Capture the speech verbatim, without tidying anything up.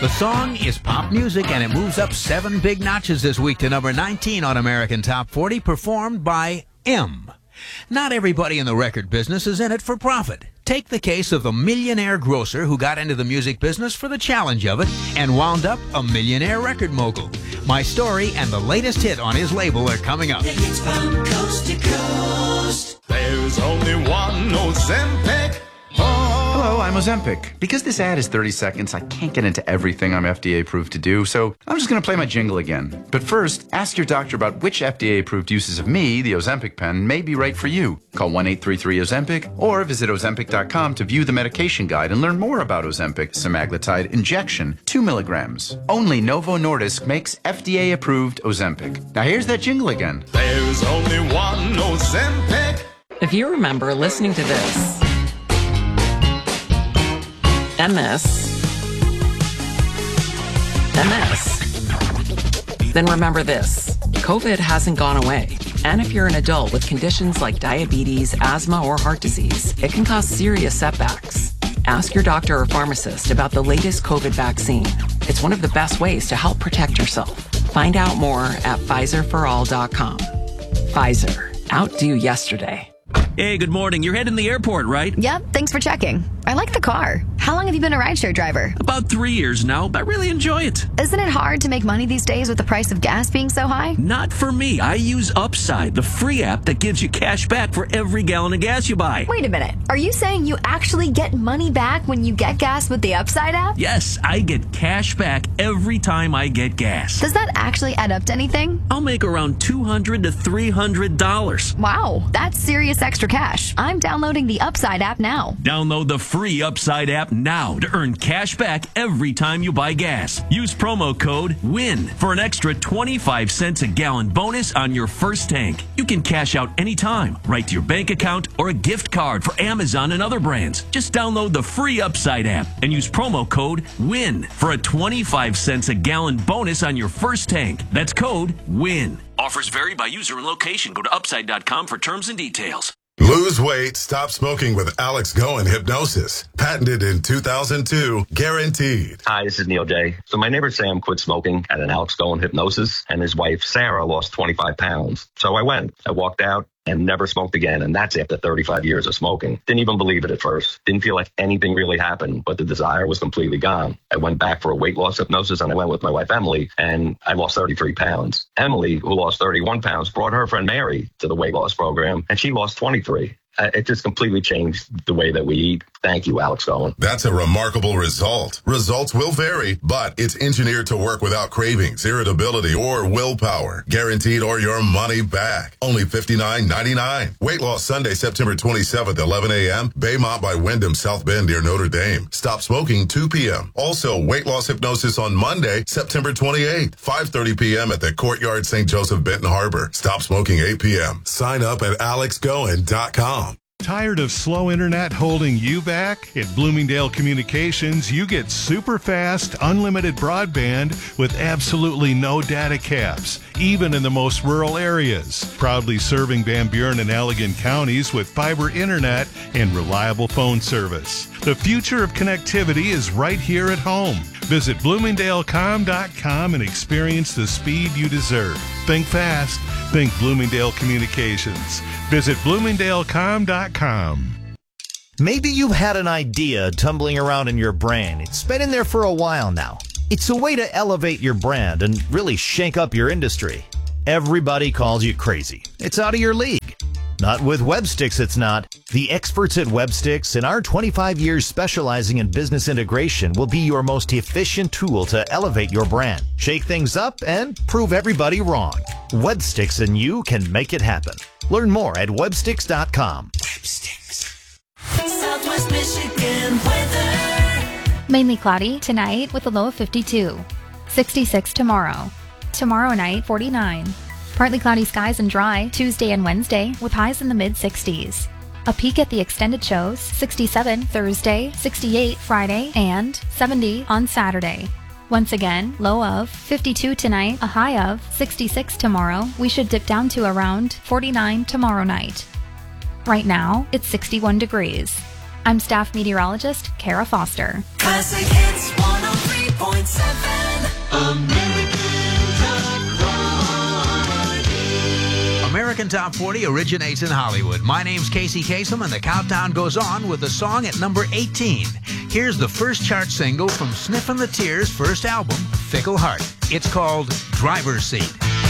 The song is pop music, and it moves up seven big notches this week to number nineteen on American Top forty, performed by M. Not everybody in the record business is in it for profit. Take the case of the millionaire grocer who got into the music business for the challenge of it and wound up a millionaire record mogul. My story and the latest hit on his label are coming up. The hits from coast to coast. There's only one Ozempic. Hello, I'm Ozempic. Because this ad is thirty seconds, I can't get into everything I'm F D A approved to do, so I'm just going to play my jingle again. But first, ask your doctor about which F D A approved uses of me, the Ozempic pen, may be right for you. Call one eight three three Ozempic or visit Ozempic dot com to view the medication guide and learn more about Ozempic semaglutide injection, two milligrams. Only Novo Nordisk makes F D A approved Ozempic. Now here's that jingle again. There's only one Ozempic. If you remember listening to this, M S, M S, then remember this. COVID hasn't gone away. And if you're an adult with conditions like diabetes, asthma, or heart disease, it can cause serious setbacks. Ask your doctor or pharmacist about the latest COVID vaccine. It's one of the best ways to help protect yourself. Find out more at Pfizer for all dot com. Pfizer. Outdo yesterday. Hey, good morning. You're heading to the airport, right? Yep, thanks for checking. I like the car. How long have you been a rideshare driver? About three years now, but I really enjoy it. Isn't it hard to make money these days with the price of gas being so high? Not for me. I use Upside, the free app that gives you cash back for every gallon of gas you buy. Wait a minute. Are you saying you actually get money back when you get gas with the Upside app? Yes, I get cash back every time I get gas. Does that actually add up to anything? I'll make around two hundred to three hundred dollars. Wow, that's serious extra cash. I'm downloading the Upside app now. Download the free Upside app now to earn cash back every time you buy gas. Use promo code WIN for an extra twenty-five cents a gallon bonus on your first tank. You can cash out anytime, right to your bank account or a gift card for Amazon and other brands. Just download the free Upside app and use promo code WIN for a twenty-five cents a gallon bonus on your first tank. That's code WIN. Offers vary by user and location. Go to upside dot com for terms and details. Lose weight, stop smoking with Alex Goen Hypnosis. Patented in two thousand two, guaranteed. Hi, this is Neil J. So my neighbor Sam quit smoking at an Alex Goen Hypnosis, and his wife Sarah lost twenty-five pounds. So I went. I walked out and never smoked again, and that's after thirty-five years of smoking. Didn't even believe it at first. Didn't feel like anything really happened, but the desire was completely gone. I went back for a weight loss hypnosis, and I went with my wife Emily, and I lost thirty-three pounds. Emily, who lost thirty-one pounds, brought her friend Mary to the weight loss program, and she lost twenty-three. Uh, it just completely changed the way that we eat. Thank you, Alex Goen. That's a remarkable result. Results will vary, but it's engineered to work without cravings, irritability, or willpower. Guaranteed or your money back. Only fifty-nine ninety-nine. Weight loss Sunday, September twenty-seventh, eleven a.m. Baymont by Wyndham, South Bend near Notre Dame. Stop smoking two p.m. Also, weight loss hypnosis on Monday, September twenty-eighth, five thirty p.m. at the Courtyard Saint Joseph Benton Harbor. Stop smoking eight p.m. Sign up at alex goen dot com. Tired of slow internet holding you back? At Bloomingdale Communications, you get super fast, unlimited broadband with absolutely no data caps, even in the most rural areas. Proudly serving Van Buren and Allegan counties with fiber internet and reliable phone service. The future of connectivity is right here at home. Visit bloomingdale com dot com and experience the speed you deserve. Think fast. Think Bloomingdale Communications. Visit bloomingdale com dot com. Maybe you've had an idea tumbling around in your brain. It's been in there for a while now. It's a way to elevate your brand and really shake up your industry. Everybody calls you crazy. It's out of your league. Not with WebSticks, it's not. The experts at WebSticks and our twenty-five years specializing in business integration will be your most efficient tool to elevate your brand, shake things up, and prove everybody wrong. WebSticks and you can make it happen. Learn more at websticks dot com. WebSticks. Southwest Michigan weather. Mainly cloudy tonight with a low of fifty-two. sixty-six tomorrow. Tomorrow night, forty-nine. Partly cloudy skies and dry Tuesday and Wednesday with highs in the mid-sixties. A peek at the extended shows, sixty-seven Thursday, sixty-eight Friday, and seventy on Saturday. Once again, low of fifty-two tonight, a high of sixty-six tomorrow. We should dip down to around forty-nine tomorrow night. Right now, it's sixty-one degrees. I'm staff meteorologist Kara Foster. Classic Hits one oh three point seven. American Top forty originates in Hollywood. My name's Casey Kasem, and the countdown goes on with the song at number eighteen. Here's the first chart single from Sniffin' the Tears' first album, Fickle Heart. It's called Driver's Seat.